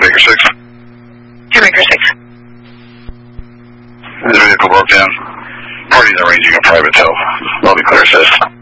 Baker 6. 2 Baker 6. The vehicle broke down. Parties arranging a private tow. Lobby clear, says.